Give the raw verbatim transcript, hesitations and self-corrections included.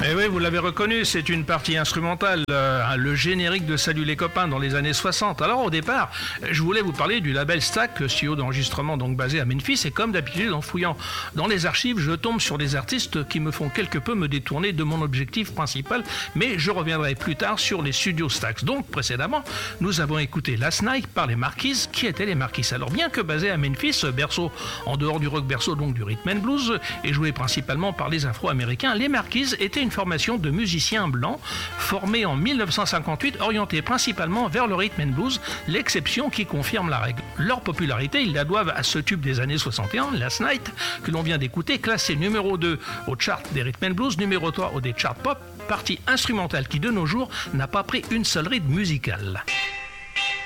Eh oui, vous l'avez reconnu, c'est une partie instrumentale, euh, le générique de Salut les copains dans les années soixante. Alors au départ, je voulais vous parler du label Stack, studio d'enregistrement donc basé à Memphis, et comme d'habitude, en fouillant dans les archives, je tombe sur des artistes qui me font quelque peu me détourner de mon objectif principal, mais je reviendrai plus tard sur les studios Stax. Donc précédemment, nous avons écouté Last Night par les Marquis. Qui étaient les Marquis? Alors bien que basé à Memphis, berceau en dehors du rock, berceau donc du rhythm and blues, et joué principalement par les Afro-Américains, les Marquis étaient une formation de musiciens blancs formée en mille neuf cent cinquante-huit, orientée principalement vers le rhythm and blues, l'exception qui confirme la règle. Leur popularité, ils la doivent à ce tube des années soixante et un, Last Night, que l'on vient d'écouter, classé numéro deux au chart des rhythm and blues, numéro trois au des charts pop, partie instrumentale qui de nos jours n'a pas pris une seule ride musicale.